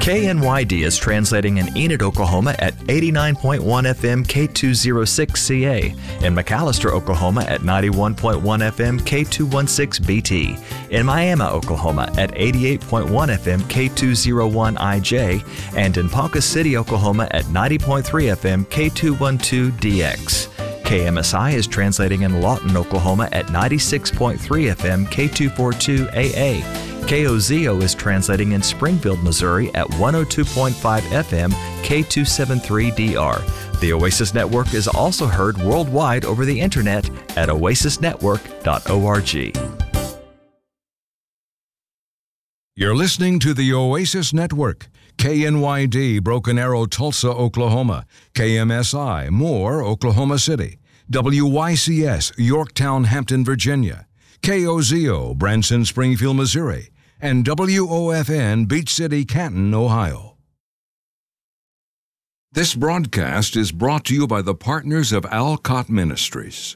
KNYD is translating in Enid, Oklahoma at 89.1 FM K206CA, in McAllister, Oklahoma at 91.1 FM K216BT, in Miami, Oklahoma at 88.1 FM K201IJ, and in Ponca City, Oklahoma at 90.3 FM K212DX. KMSI is translating in Lawton, Oklahoma at 96.3 FM K242AA. KOZO is translating in Springfield, Missouri at 102.5 FM K273DR. The Oasis Network is also heard worldwide over the internet at oasisnetwork.org. You're listening to the Oasis Network. KNYD, Broken Arrow, Tulsa, Oklahoma. KMSI, Moore, Oklahoma City. WYCS, Yorktown, Hampton, Virginia. KOZO, Branson, Springfield, Missouri. And WOFN, Beach City, Canton, Ohio. This broadcast is brought to you by the partners of Alcott Ministries.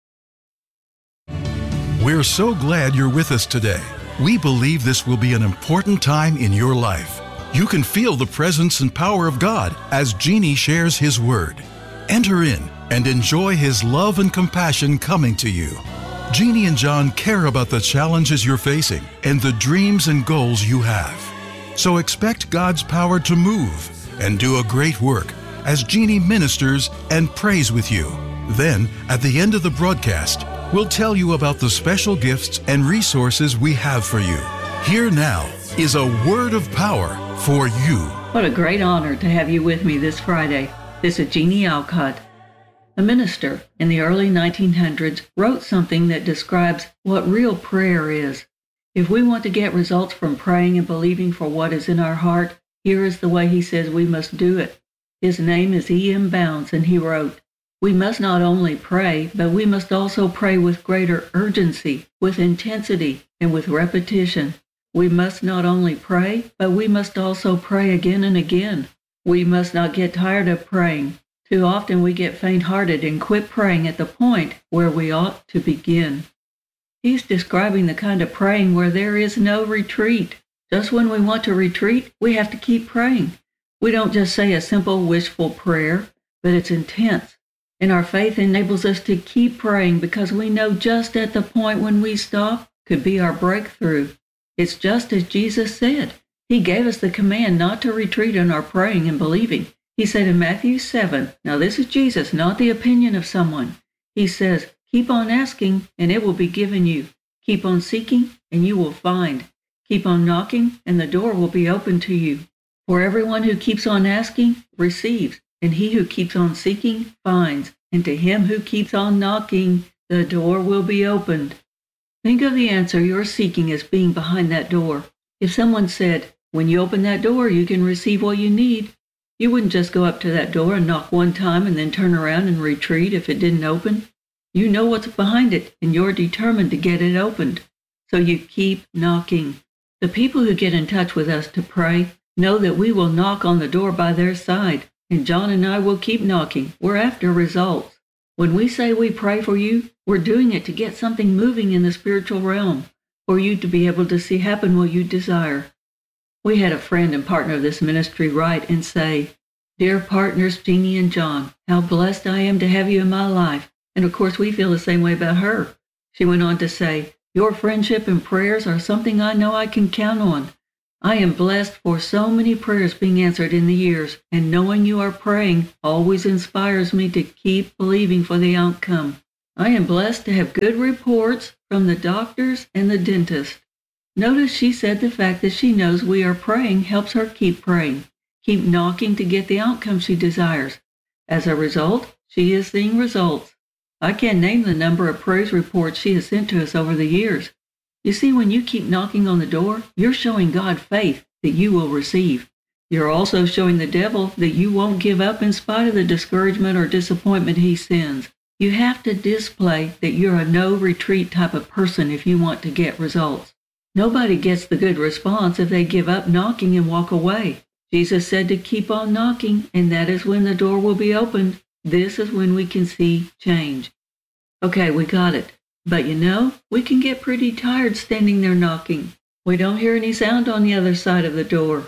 We're so glad you're with us today. We believe this will be an important time in your life. You can feel the presence and power of God as Jeannie shares His Word. Enter in and enjoy His love and compassion coming to you. Jeannie and John care about the challenges you're facing and the dreams and goals you have. So expect God's power to move and do a great work as Jeannie ministers and prays with you. Then, at the end of the broadcast, we'll tell you about the special gifts and resources we have for you. Here now is a word of power for you. What a great honor to have you with me this Friday. This is Jeannie Alcott. A minister in the early 1900s wrote something that describes what real prayer is. If we want to get results from praying and believing for what is in our heart, here is the way he says we must do it. His name is E.M. Bounds, and he wrote, "We must not only pray, but we must also pray with greater urgency, with intensity, and with repetition. We must not only pray, but we must also pray again and again. We must not get tired of praying. Too often we get faint-hearted and quit praying at the point where we ought to begin." He's describing the kind of praying where there is no retreat. Just when we want to retreat, we have to keep praying. We don't just say a simple wishful prayer, but it's intense. And our faith enables us to keep praying because we know just at the point when we stop could be our breakthrough. It's just as Jesus said. He gave us the command not to retreat in our praying and believing. He said in Matthew 7, now this is Jesus, not the opinion of someone. He says, keep on asking and it will be given you. Keep on seeking and you will find. Keep on knocking and the door will be open to you. For everyone who keeps on asking receives, and he who keeps on seeking finds, and to him who keeps on knocking, the door will be opened. Think of the answer you're seeking as being behind that door. If someone said, when you open that door, you can receive what you need, you wouldn't just go up to that door and knock one time and then turn around and retreat if it didn't open. You know what's behind it, and you're determined to get it opened. So you keep knocking. The people who get in touch with us to pray know that we will knock on the door by their side, and John and I will keep knocking. We're after results. When we say we pray for you, we're doing it to get something moving in the spiritual realm, for you to be able to see happen what you desire. We had a friend and partner of this ministry write and say, "Dear partners, Jeannie and John, how blessed I am to have you in my life." And of course, we feel the same way about her. She went on to say, "Your friendship and prayers are something I know I can count on. I am blessed for so many prayers being answered in the years, and knowing you are praying always inspires me to keep believing for the outcome. I am blessed to have good reports from the doctors and the dentist." Notice she said the fact that she knows we are praying helps her keep praying, keep knocking to get the outcome she desires. As a result, she is seeing results. I can't name the number of praise reports she has sent to us over the years. You see, when you keep knocking on the door, you're showing God faith that you will receive. You're also showing the devil that you won't give up in spite of the discouragement or disappointment he sends. You have to display that you're a no-retreat type of person if you want to get results. Nobody gets the good response if they give up knocking and walk away. Jesus said to keep on knocking, and that is when the door will be opened. This is when we can see change. Okay, we got it. But you know, we can get pretty tired standing there knocking. We don't hear any sound on the other side of the door.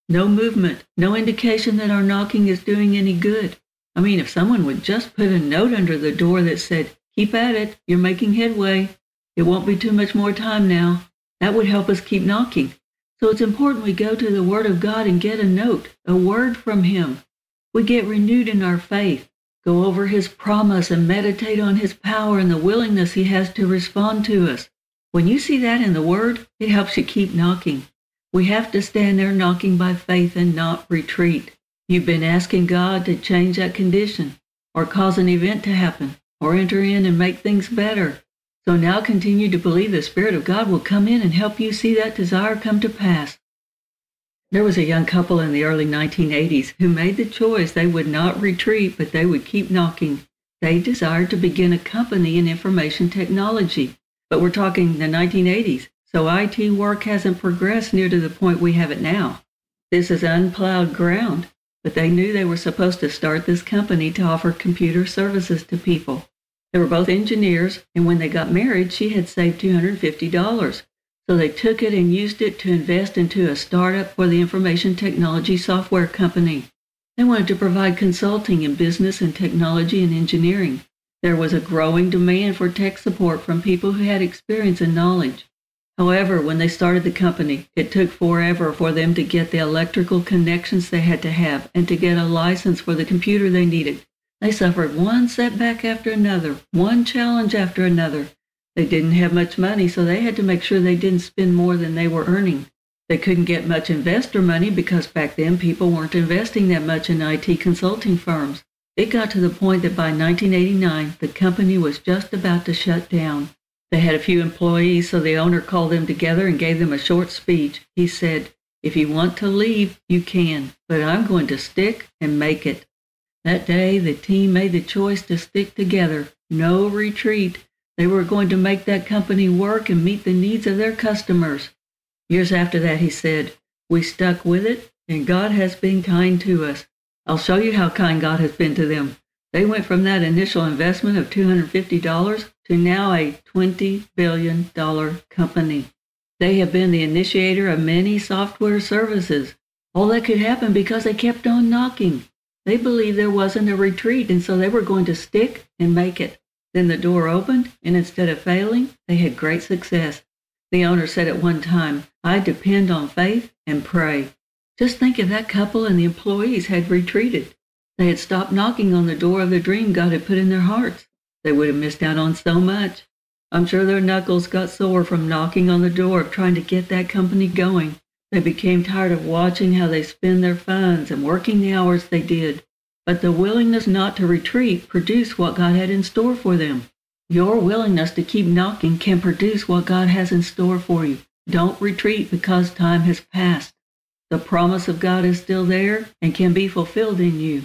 No movement, no indication that our knocking is doing any good. I mean, if someone would just put a note under the door that said, "Keep at it, you're making headway. It won't be too much more time now," that would help us keep knocking. So it's important we go to the Word of God and get a note, a word from Him. We get renewed in our faith, go over His promise and meditate on His power and the willingness He has to respond to us. When you see that in the Word, it helps you keep knocking. We have to stand there knocking by faith and not retreat. You've been asking God to change that condition, or cause an event to happen, or enter in and make things better. So now continue to believe the Spirit of God will come in and help you see that desire come to pass. There was a young couple in the early 1980s who made the choice they would not retreat, but they would keep knocking. They desired to begin a company in information technology. But we're talking the 1980s, so IT work hasn't progressed near to the point we have it now. This is unplowed ground, but they knew they were supposed to start this company to offer computer services to people. They were both engineers, and when they got married, she had saved $250. So they took it and used it to invest into a startup for the information technology software company. They wanted to provide consulting in business and technology and engineering. There was a growing demand for tech support from people who had experience and knowledge. However, when they started the company, it took forever for them to get the electrical connections they had to have and to get a license for the computer they needed. They suffered one setback after another, one challenge after another. They didn't have much money, so they had to make sure they didn't spend more than they were earning. They couldn't get much investor money because back then people weren't investing that much in IT consulting firms. It got to the point that by 1989, the company was just about to shut down. They had a few employees, so the owner called them together and gave them a short speech. He said, "If you want to leave, you can, but I'm going to stick and make it." That day, the team made the choice to stick together. No retreat. They were going to make that company work and meet the needs of their customers. Years after that, he said, "We stuck with it, and God has been kind to us." I'll show you how kind God has been to them. They went from that initial investment of $250 to now a $20 billion company. They have been the initiator of many software services. All that could happen because they kept on knocking. They believed there wasn't a retreat, and so they were going to stick and make it. Then the door opened, and instead of failing, they had great success. The owner said at one time, "I depend on faith and pray." Just think if that couple and the employees had retreated. They had stopped knocking on the door of the dream God had put in their hearts. They would have missed out on so much. I'm sure their knuckles got sore from knocking on the door of trying to get that company going. They became tired of watching how they spend their funds and working the hours they did. But the willingness not to retreat produced what God had in store for them. Your willingness to keep knocking can produce what God has in store for you. Don't retreat because time has passed. The promise of God is still there and can be fulfilled in you.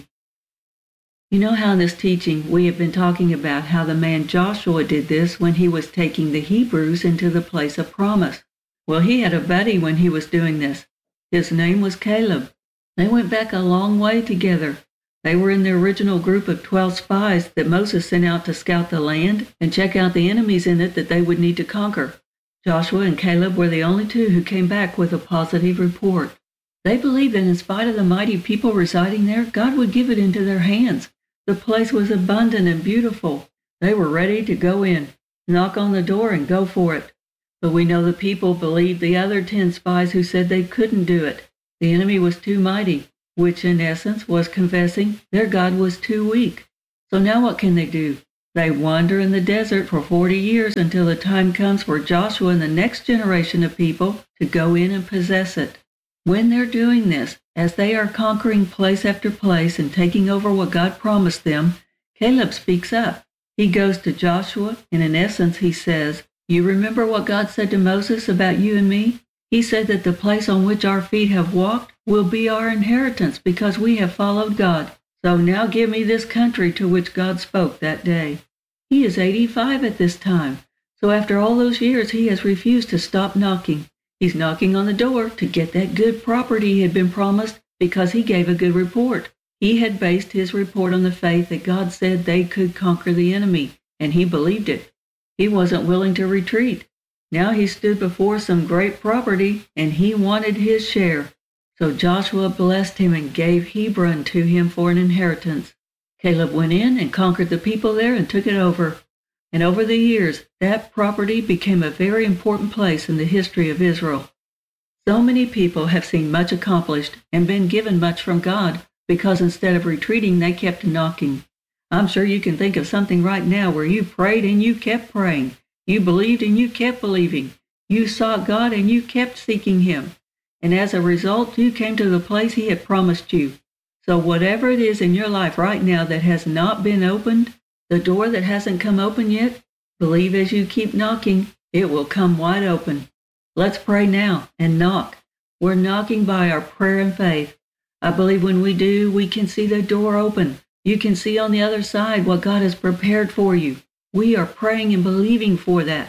You know how in this teaching we have been talking about how the man Joshua did this when he was taking the Hebrews into the place of promise. Well, he had a buddy when he was doing this. His name was Caleb. They went back a long way together. They were in the original group of 12 spies that Moses sent out to scout the land and check out the enemies in it that they would need to conquer. Joshua and Caleb were the only two who came back with a positive report. They believed that in spite of the mighty people residing there, God would give it into their hands. The place was abundant and beautiful. They were ready to go in, knock on the door, and go for it. But we know the people believed the other 10 spies who said they couldn't do it. The enemy was too mighty, which in essence was confessing their God was too weak. So now what can they do? They wander in the desert for 40 years until the time comes for Joshua and the next generation of people to go in and possess it. When they're doing this, as they are conquering place after place and taking over what God promised them, Caleb speaks up. He goes to Joshua, and in essence he says, "You remember what God said to Moses about you and me? He said that the place on which our feet have walked will be our inheritance because we have followed God. So now give me this country to which God spoke that day." He is 85 at this time. So after all those years, he has refused to stop knocking. He's knocking on the door to get that good property he had been promised because he gave a good report. He had based his report on the faith that God said they could conquer the enemy, and he believed it. He wasn't willing to retreat. Now he stood before some great property, and he wanted his share. So Joshua blessed him and gave Hebron to him for an inheritance. Caleb went in and conquered the people there and took it over. And over the years, that property became a very important place in the history of Israel. So many people have seen much accomplished and been given much from God because instead of retreating, they kept knocking. I'm sure you can think of something right now where you prayed and you kept praying. You believed and you kept believing. You sought God and you kept seeking Him. And as a result, you came to the place He had promised you. So whatever it is in your life right now that has not been opened, the door that hasn't come open yet, believe as you keep knocking, it will come wide open. Let's pray now and knock. We're knocking by our prayer and faith. I believe when we do, we can see the door open. You can see on the other side what God has prepared for you. We are praying and believing for that.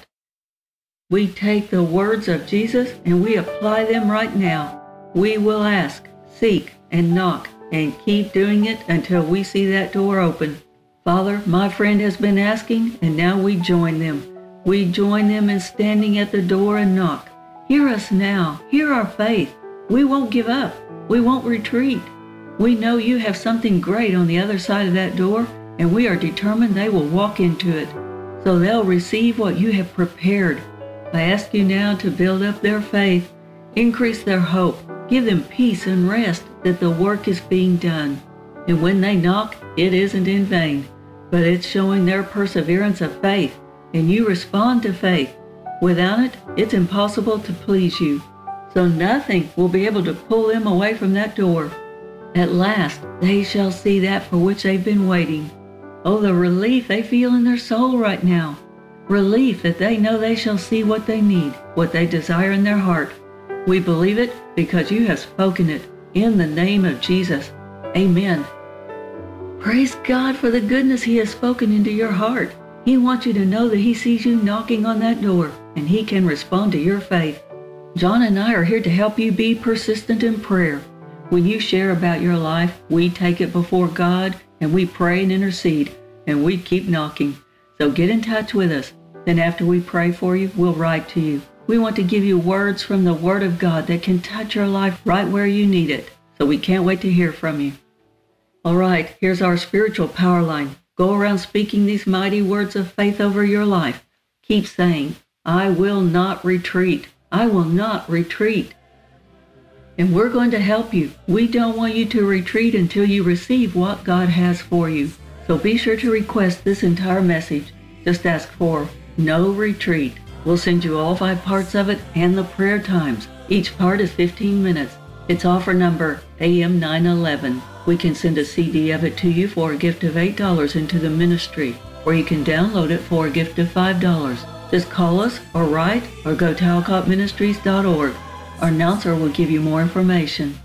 We take the words of Jesus and we apply them right now. We will ask, seek, and knock, and keep doing it until we see that door open. Father, my friend has been asking, and now we join them. We join them in standing at the door and knock. Hear us now. Hear our faith. We won't give up. We won't retreat. We know you have something great on the other side of that door, and we are determined they will walk into it. So they'll receive what you have prepared. I ask you now to build up their faith, increase their hope, give them peace and rest that the work is being done. And when they knock, it isn't in vain, but it's showing their perseverance of faith, and you respond to faith. Without it, it's impossible to please you. So nothing will be able to pull them away from that door. At last, they shall see that for which they've been waiting. Oh, the relief they feel in their soul right now. Relief that they know they shall see what they need, what they desire in their heart. We believe it because you have spoken it. In the name of Jesus. Amen. Praise God for the goodness He has spoken into your heart. He wants you to know that He sees you knocking on that door, and He can respond to your faith. John and I are here to help you be persistent in prayer. When you share about your life, we take it before God, and we pray and intercede, and we keep knocking. So get in touch with us. Then after we pray for you, we'll write to you. We want to give you words from the Word of God that can touch your life right where you need it. So we can't wait to hear from you. All right, here's our spiritual power line. Go around speaking these mighty words of faith over your life. Keep saying, I will not retreat. I will not retreat. And we're going to help you. We don't want you to retreat until you receive what God has for you. So be sure to request this entire message. Just ask for No Retreat. We'll send you all 5 parts of it and the prayer times. Each part is 15 minutes. It's offer number AM911. We can send a CD of it to you for a gift of $8 into the ministry, or you can download it for a gift of $5. Just call us or write or go to alcottministries.org. Our announcer will give you more information.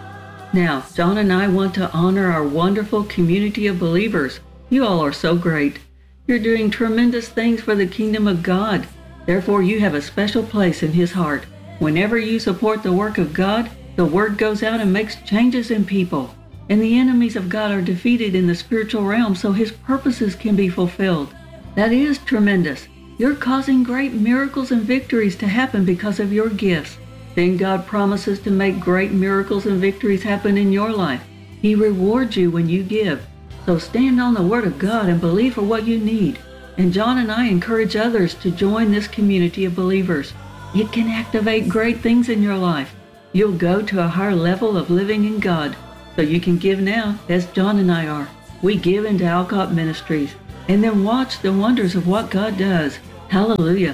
Now, John and I want to honor our wonderful community of believers. You all are so great. You're doing tremendous things for the kingdom of God. Therefore, you have a special place in His heart. Whenever you support the work of God, the word goes out and makes changes in people. And the enemies of God are defeated in the spiritual realm so His purposes can be fulfilled. That is tremendous. You're causing great miracles and victories to happen because of your gifts. Then God promises to make great miracles and victories happen in your life. He rewards you when you give. So stand on the Word of God and believe for what you need. And John and I encourage others to join this community of believers. It can activate great things in your life. You'll go to a higher level of living in God. So you can give now, as John and I are. We give into Alcott Ministries, and then watch the wonders of what God does. Hallelujah.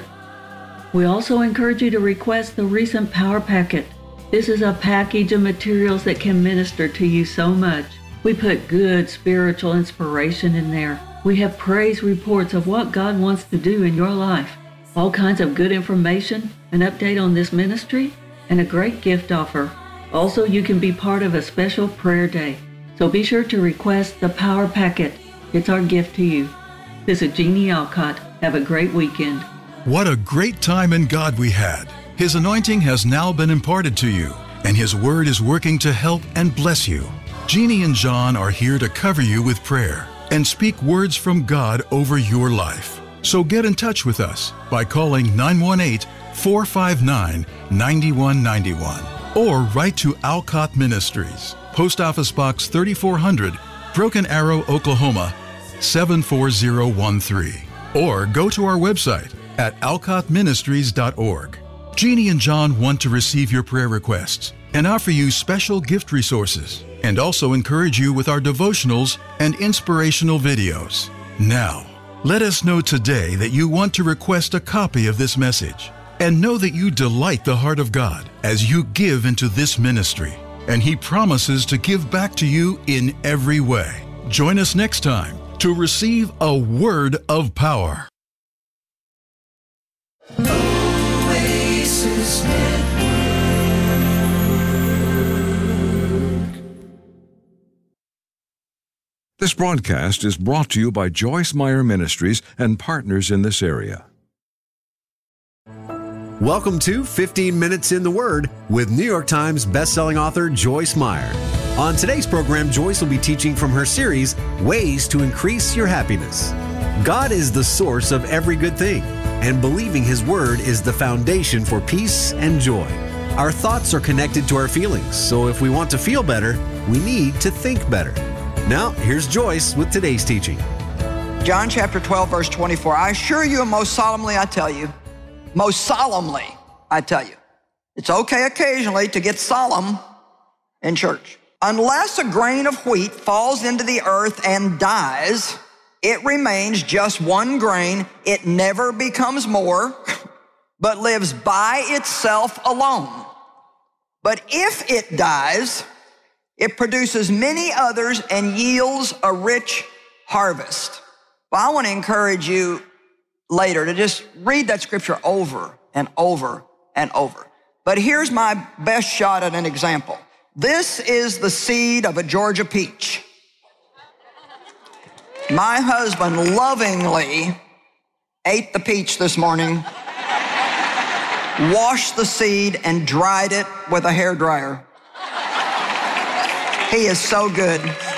We also encourage you to request the recent Power Packet. This is a package of materials that can minister to you so much. We put good spiritual inspiration in there. We have praise reports of what God wants to do in your life. All kinds of good information, an update on this ministry, and a great gift offer. Also, you can be part of a special prayer day. So be sure to request the Power Packet. It's our gift to you. This is Jeannie Alcott. Have a great weekend. What a great time in God we had. His anointing has now been imparted to you, and His Word is working to help and bless you. Jeannie and John are here to cover you with prayer and speak words from God over your life. So get in touch with us by calling 918-459-9191. Or write to Alcott Ministries, Post Office Box 3400, Broken Arrow, Oklahoma, 74013. Or go to our website at alcottministries.org. Jeannie and John want to receive your prayer requests and offer you special gift resources, and also encourage you with our devotionals and inspirational videos. Now, let us know today that you want to request a copy of this message, and know that you delight the heart of God as you give into this ministry, and He promises to give back to you in every way. Join us next time to receive a word of power. Oasis Network. This broadcast is brought to you by Joyce Meyer Ministries and partners in this area. Welcome to 15 Minutes in the Word with New York Times bestselling author Joyce Meyer. On today's program, Joyce will be teaching from her series, Ways to Increase Your Happiness. God is the source of every good thing, and believing His Word is the foundation for peace and joy. Our thoughts are connected to our feelings, so if we want to feel better, we need to think better. Now, here's Joyce with today's teaching. John chapter 12, verse 24. I assure you, and most solemnly I tell you, it's okay occasionally to get solemn in church. Unless a grain of wheat falls into the earth and dies, it remains just one grain. It never becomes more, but lives by itself alone. But if it dies, it produces many others and yields a rich harvest. Well, I want to encourage you later to just read that scripture over and over and over. But here's my best shot at an example. This is the seed of a Georgia peach. My husband lovingly ate the peach this morning, washed the seed, and dried it with a hairdryer. He is so good.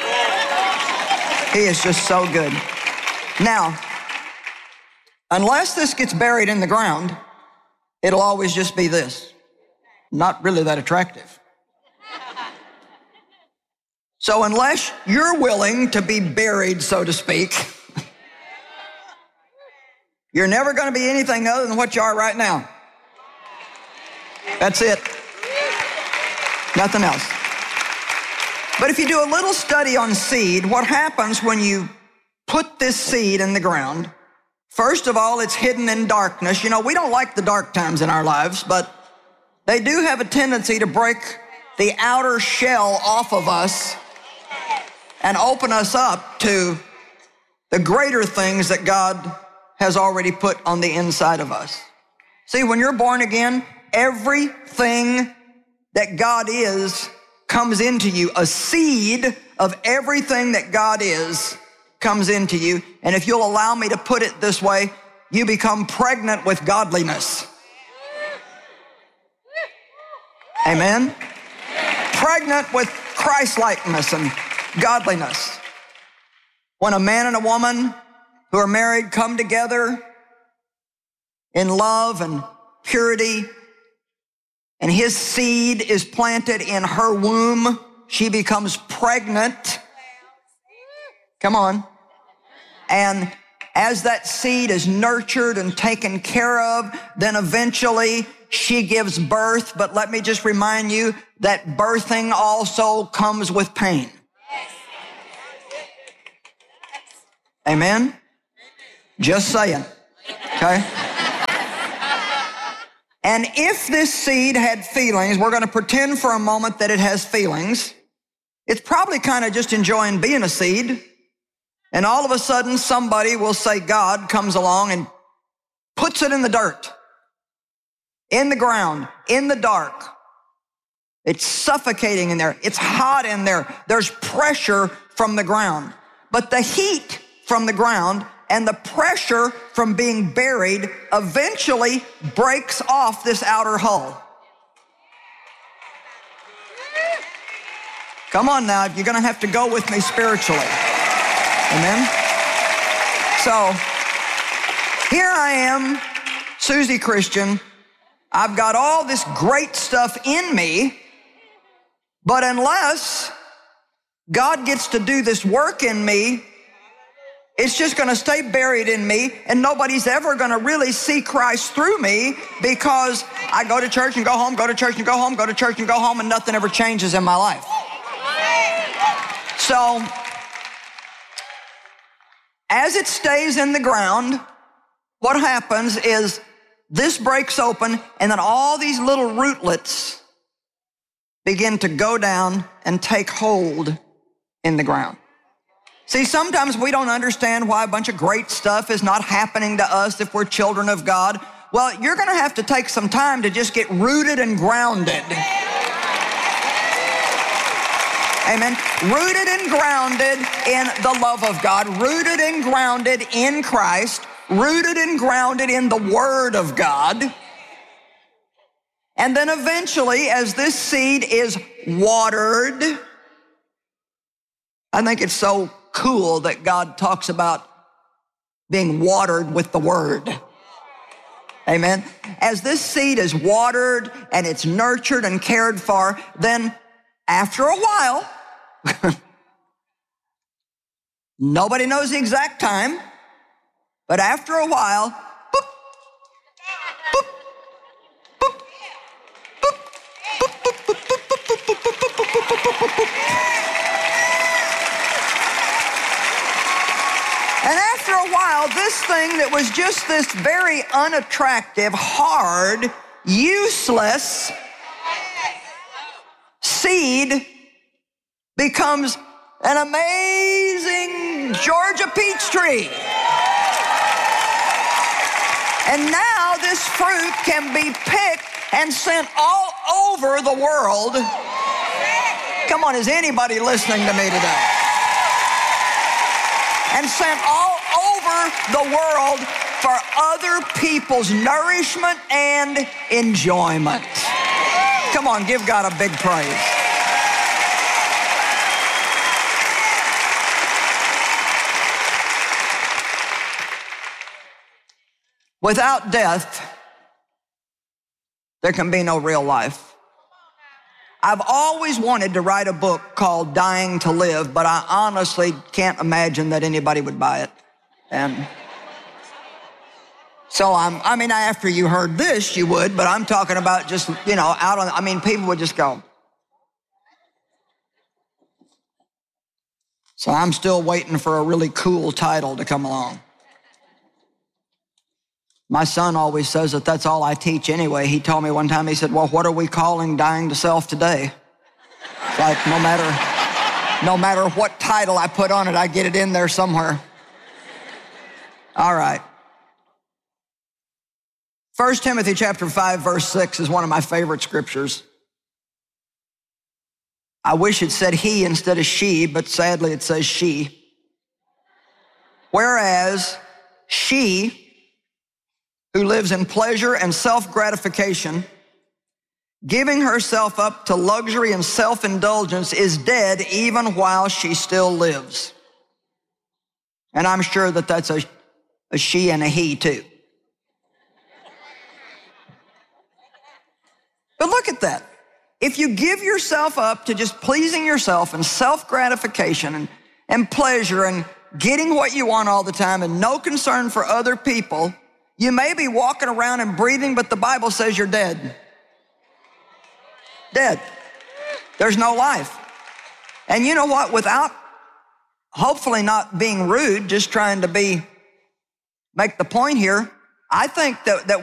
He is just so good. Now, unless this gets buried in the ground, it'll always just be this. Not really that attractive. So unless you're willing to be buried, so to speak, you're never going to be anything other than what you are right now. That's it. Nothing else. But if you do a little study on seed, what happens when you put this seed in the ground? First of all, it's hidden in darkness. You know, we don't like the dark times in our lives, but they do have a tendency to break the outer shell off of us and open us up to the greater things that God has already put on the inside of us. See, when you're born again, everything that God is comes into you. A seed of everything that God is comes into you. And if you'll allow me to put it this way, you become pregnant with godliness. Amen? Pregnant with Christ-likeness and godliness. When a man and a woman who are married come together in love and purity, and his seed is planted in her womb, she becomes pregnant. Come on. And as that seed is nurtured and taken care of, then eventually she gives birth. But let me just remind you that birthing also comes with pain. Amen? Just saying. Okay? And if this seed had feelings, we're going to pretend for a moment that it has feelings. It's probably kind of just enjoying being a seed. And all of a sudden, somebody will say, God comes along and puts it in the dirt, in the ground, in the dark. It's suffocating in there. It's hot in there. There's pressure from the ground. But the heat from the ground and the pressure from being buried eventually breaks off this outer hull. Come on now, you're going to have to go with me spiritually. Amen? So, here I am, Susie Christian. I've got all this great stuff in me, But unless God gets to do this work in me, it's just going to stay buried in me, and nobody's ever going to really see Christ through me, because I go to church and go home, go to church and go home, go to church and go home, and nothing ever changes in my life. So, as it stays in the ground, what happens is this breaks open, and then all these little rootlets begin to go down and take hold in the ground. See, sometimes we don't understand why a bunch of great stuff is not happening to us if we're children of God. Well, you're going to have to take some time to just get rooted and grounded. Amen. Rooted and grounded in the love of God, rooted and grounded in Christ, rooted and grounded in the Word of God. And then eventually, as this seed is watered, I think it's so cool that God talks about being watered with the Word. Amen. As this seed is watered and it's nurtured and cared for, then after a while, nobody knows the exact time, but after a while, boop, boop, boop, boop, boop, boop, boop, boop, boop, boop, boop, boop. And after a while, this thing that was just this very unattractive, hard, useless seed becomes an amazing Georgia peach tree. And now this fruit can be picked and sent all over the world. Come on, is anybody listening to me today? And sent all over the world for other people's nourishment and enjoyment. Come on, give God a big praise. Without death, there can be no real life. I've always wanted to write a book called Dying to Live, but I honestly can't imagine that anybody would buy it. And so after you heard this, you would, but I'm talking about just, out on, people would just go. So I'm still waiting for a really cool title to come along. My son always says that that's all I teach anyway. He told me one time, he said, well, what are we calling dying to self today? It's like no matter what title I put on it, I get it in there somewhere. All right. 1 Timothy chapter 5, verse 6 is one of my favorite scriptures. I wish it said he instead of she, but sadly it says she. Whereas she, who lives in pleasure and self-gratification, giving herself up to luxury and self-indulgence, is dead even while she still lives. And I'm sure that that's a she and a he too. But look at that. If you give yourself up to just pleasing yourself and self-gratification and pleasure and getting what you want all the time and no concern for other people, you may be walking around and breathing, but the Bible says you're dead. Dead. There's no life. And you know what? Without hopefully not being rude, just trying to make the point here, I think that